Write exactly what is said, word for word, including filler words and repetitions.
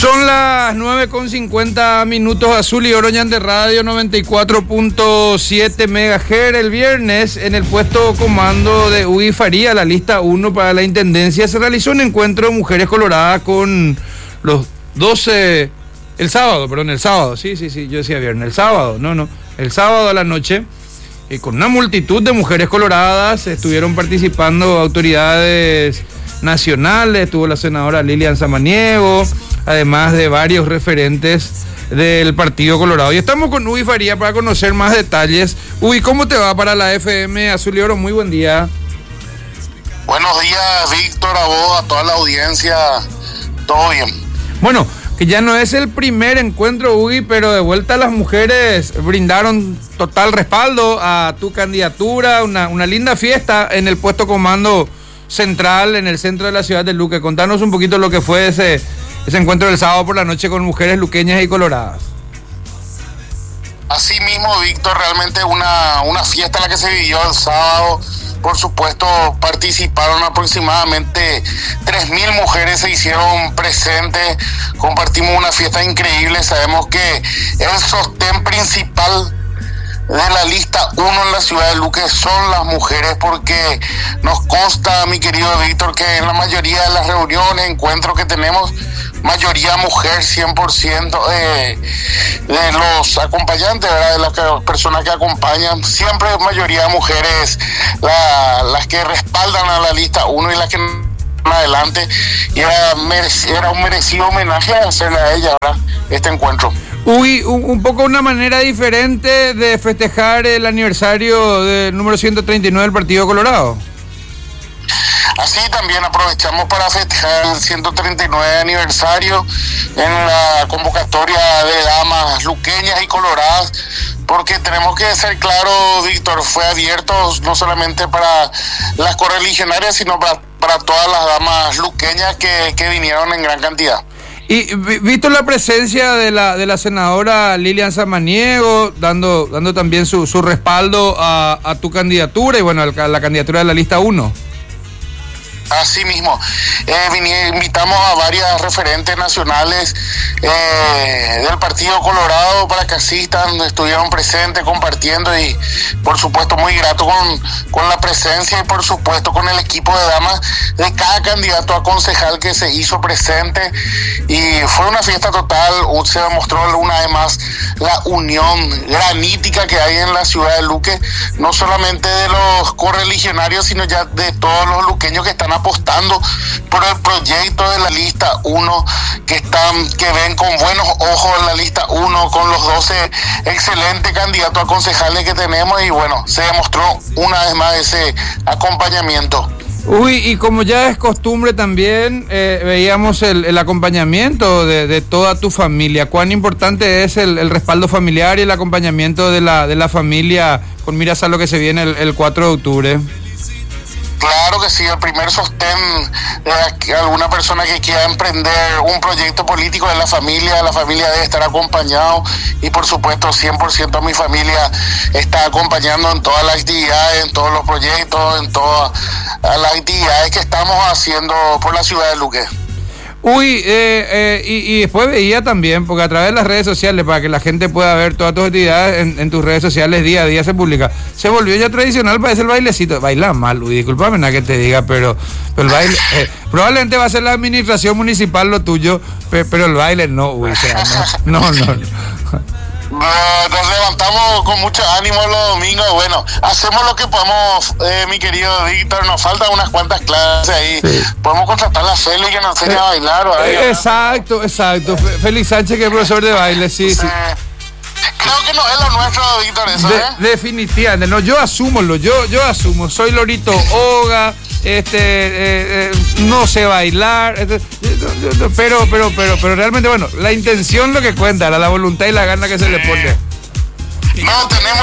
Son las nueve con cincuenta minutos. Azul y Oroñan de Radio noventa y cuatro punto siete megahertz. El viernes, en el puesto comando de Uy Faría, la lista uno para la Intendencia, se realizó un encuentro de mujeres coloradas con los doce... El sábado, perdón, el sábado. Sí, sí, sí, yo decía viernes. El sábado, no, no. El sábado a la noche, y con una multitud de mujeres coloradas, estuvieron participando autoridades nacionales, estuvo la senadora Lilian Samaniego, además de varios referentes del Partido Colorado. Y estamos con Uy Faría para conocer más detalles. Uy, ¿cómo te va para la F M Azul y Oro? Muy buen día. Buenos días, Víctor, a vos, a toda la audiencia. Todo bien. Bueno, que ya no es el primer encuentro, Uy, pero de vuelta las mujeres brindaron total respaldo a tu candidatura, una, una linda fiesta en el puesto comando central en el centro de la ciudad de Luque. Contanos un poquito lo que fue ese, ese encuentro del sábado por la noche con mujeres luqueñas y coloradas. Así mismo, Víctor, realmente una, una fiesta la que se vivió el sábado. Por supuesto, participaron aproximadamente tres mil mujeres, se hicieron presentes, compartimos una fiesta increíble. Sabemos que el sostén principal de la lista uno en la ciudad de Luque son las mujeres, porque nos consta, mi querido Víctor, que en la mayoría de las reuniones, encuentros que tenemos, mayoría mujer, cien por ciento de, de los acompañantes, ¿verdad? De las que, personas que acompañan, siempre mayoría mujeres la, las que respaldan a la lista uno y las que adelante, y era, era un merecido homenaje a hacerle a ella, ¿verdad? Este encuentro. Uy, un, un poco una manera diferente de festejar el aniversario del número ciento treinta y nueve del Partido Colorado. Así también aprovechamos para festejar el ciento treinta y nueve aniversario en la convocatoria de damas luqueñas y coloradas, porque tenemos que ser claros, Víctor, fue abierto no solamente para las correligionarias, sino para, para todas las damas luqueñas que, que vinieron en gran cantidad. Y visto la presencia de la de la senadora Lilian Samaniego, dando dando también su, su respaldo a, a tu candidatura y bueno, a la candidatura de la lista uno. Así mismo, eh, invitamos a varias referentes nacionales eh, del Partido Colorado para que asistan, estuvieron presentes, compartiendo, y por supuesto muy grato con, con la presencia y por supuesto con el equipo de damas de cada candidato a concejal que se hizo presente, y fue una fiesta total. Se demostró una vez más la unión granítica que hay en la ciudad de Luque, no solamente de los correligionarios, sino ya de todos los luqueños que están apostando por el proyecto de la lista uno, que están, que ven con buenos ojos en la lista uno, con los doce excelentes candidatos a concejales que tenemos, y bueno, se demostró una vez más ese acompañamiento. Uy, y como ya es costumbre también, eh, veíamos el, el acompañamiento de, de toda tu familia. ¿Cuán importante es el, el respaldo familiar y el acompañamiento de la, de la familia con miras a lo que se viene el, el cuatro de octubre? Claro que sí, el primer sostén de alguna persona que quiera emprender un proyecto político de la familia, la familia debe estar acompañado, y por supuesto cien por ciento mi familia está acompañando en todas las actividades, en todos los proyectos, en todas las actividades que estamos haciendo por la ciudad de Luque. Uy, eh, eh, y, y después veía también, porque a través de las redes sociales, para que la gente pueda ver todas tus actividades en, en tus redes sociales, día a día se publica. Se volvió ya tradicional, parece el bailecito. Baila mal, Uy, discúlpame nada que te diga, pero, pero el baile, eh, probablemente va a ser la administración municipal lo tuyo, pero, pero el baile no, Uy, o sea, no, no, no. no. Nos levantamos con mucho ánimo los domingos. Bueno, hacemos lo que podemos, eh, mi querido Víctor. Nos faltan unas cuantas clases ahí. Sí. Podemos contratar a Feli que nos enseñe eh, a bailar. Eh, exacto, exacto. Félix Sánchez, que es profesor de baile, sí, sí. sí. Creo que no es lo nuestro, Víctor, eso, de, ¿eh? Definitivamente, no, yo asúmolo, yo, yo asumo. Soy Lorito Oga, este, eh, eh, no sé bailar, este, pero, pero, pero, pero realmente, bueno, la intención lo que cuenta, la, la voluntad y la gana que se le pone. No, tenemos